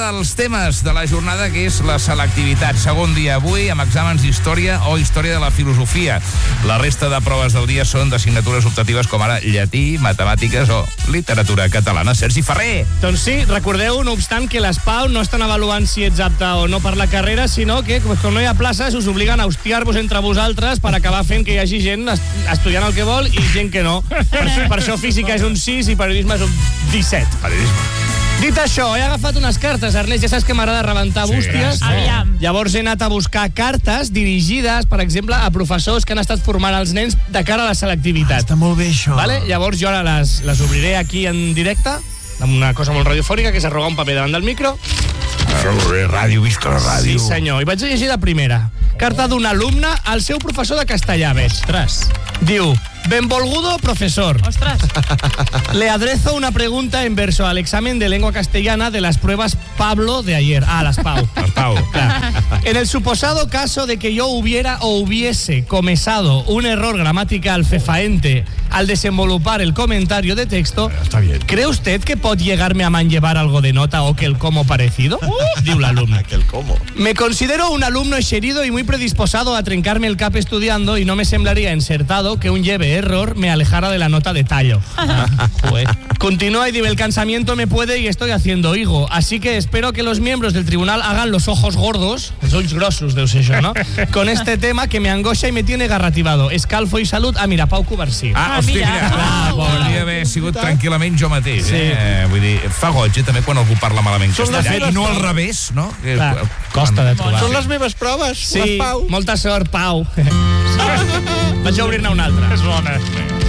dels temes de la jornada, que és la selectivitat. Segon dia avui, amb exàmens d'història o història de la filosofia. La resta de proves del dia són d'assignatures optatives com ara llatí, matemàtiques o literatura catalana. Sergi Ferrer! Doncs sí, recordeu, no obstant, que les PAU no estan avaluant si ets apte o no per la carrera, sinó que, com no hi ha places, us obliguen a hostiar-vos entre vosaltres per acabar fent que hi hagi gent estudiant el que vol i gent que no. Per això física és un 6 i periodisme és un 17. Periodisme. Dit això, he agafat unes cartes, Ernest, ja saps que m'agrada rebentar bústies. Aviam. Llavors he anat a buscar cartes dirigides, per exemple, a professors que han estat formant els nens de cara a la selectivitat. Està molt bé, això. Vale? Llavors jo ara les obriré aquí en directe, amb una cosa molt radiofònica, que és arrogar un paper davant del micro. Ràdio, visca la ràdio. Sí, senyor. I vaig a llegir la primera. Carta d'un alumne al seu professor de castellà, veig. Ostres. Diu: benvolgudo profesor. Ostres. Le adrezo una pregunta en verso al examen de lengua castellana de las pruebas Pablo de ayer. Ah, las PAU. Las PAU. Claro. En el suposado caso de que yo hubiera o hubiese cometido un error gramatical fefaente al desenvolupar el comentario de texto, Está bien. ¿cree usted que pot llegarme a manllevar algo de nota o que el como parecido? Diu l'alumne. Que el como. Me considero un alumno herido y muy predisposado a trencarme el cap estudiando y no me semblaría insertado que un lleve error me alejara de la nota de tallo. Continúa y dice: el cansamiento me puede y estoy haciendo higo, así que espero que los miembros del tribunal hagan los ojos gordos, los ojos grosos, deu ser això, ¿no? Con este tema que me angoixa y me tiene garrativado. Escalfo y salud. Ah, mira, Pau Covarsí. Hòstia, mira. clar, podria haver sigut tranquil·lament jo mateix. Sí. Vull dir, fa goig, també, quan algú parla malament Són les castellà, meves i no al proves. revés, no? Clar. Costa de trobar. Sí. Són les meves proves, Sí, les Pau. molta sort, Pau. Vaig a obrir-ne una altra. És bona.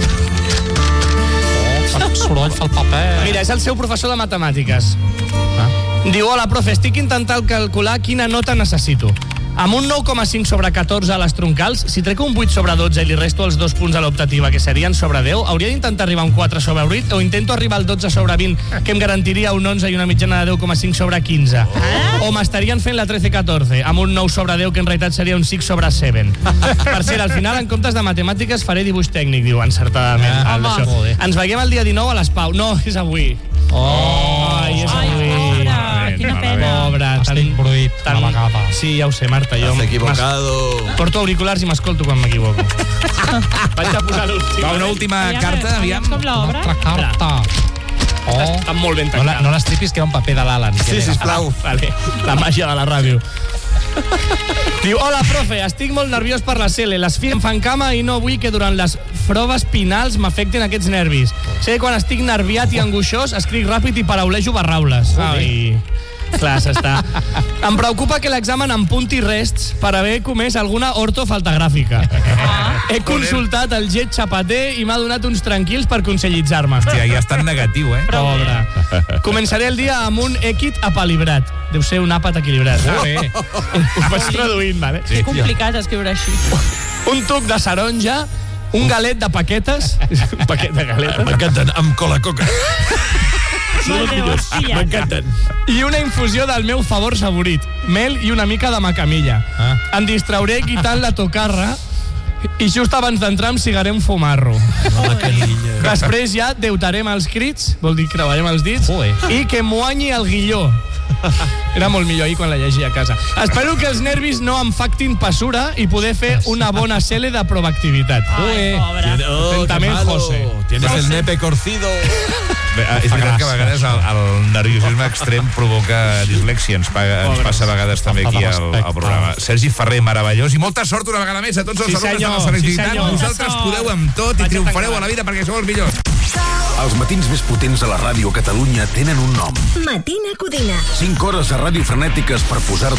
Soroll fa el paper. Mira, és el seu professor de matemàtiques. Diu: hola, profe, estic intentant calcular quina nota necessito. Amb un 9,5 sobre 14 a les troncals, si trec un 8 sobre 12 i li resto els 2 punts a l'optativa, que serien sobre 10, hauria d'intentar arribar a un 4 sobre 8 o intento arribar al 12 sobre 20, que em garantiria un 11 i una mitjana de 10,5 sobre 15. O m'estarien fent la 13-14, amb un 9 sobre 10, que en realitat seria un 6 sobre 7. Per cert, al final, en comptes de matemàtiques, faré dibuix tècnic, diu, encertadament. home. Ens veiem el dia 19 a les PAU. No, és avui. Ai, és Ai, avui. pobre, quina pena. Pobre, Estic bruït una vegada. Sí, ja ho sé, Marta. Jo T'has equivocado. porto auriculars i m'escolto quan m'equivoco. Vaig a posar l'última. Va, una última carta, aviam. Com l'obra. Altra carta. Està molt ben tancat. No l'estripis, que hi ha un paper de l'Alan. Sí, sisplau. Vale, la màgia de la ràdio. Diu: hola, profe, estic molt nerviós per la CL. Les filles em fan cama i no vull que durant les proves finals m'afecten aquests nervis. Sé que quan estic nerviat i angoixós escric ràpid i paraulejo barraules. Ai, clar, s'està. Em preocupa que l'examen em punti rests per haver comès alguna ortofaltagràfica. He consultat el Jet Chapater i m'ha donat uns tranquils per consellitzar-me. Hòstia, ja està en negatiu, eh? Pobre. Començaré el dia amb un èquid apalibrat. Deu ser un àpat equilibrat. Ho vaig traduint, vale? És complicat escriure així. Un tuc de taronja, un galet de paquetes. Un paquet de galetes. M'encanten, amb cola coca. Molt bé, ho has pillat. M'encanten. I una infusió del meu favor favorit, mel i una mica de macamilla. Em distrauré quitant la tocarra i just abans d'entrar em cigaré un fumarro. Després ja deutarem els crits, vol dir crevarem els dits, i que m'uanyi el guilló. Era molt millor ahir quan la llegia a casa. Espero que els nervis no em factin passura i poder fer una bona cele de proactivitat. Ai, pobre. Atentament, José. Tienes el nepe corcido. Bé, és veritat que a vegades el nerviosisme extrem provoca dislèxia. Ens passa a vegades també aquí al programa. Sergi Ferrer, meravellós, i molta sort una vegada més a tots els alumnes de la selectivitat. Vosaltres podeu amb tot i triomfareu a la vida perquè sou els millors. Els matins més potents a la ràdio Catalunya tenen un nom. Matina Codina. 5 hores a ràdio frenètiques per posar-te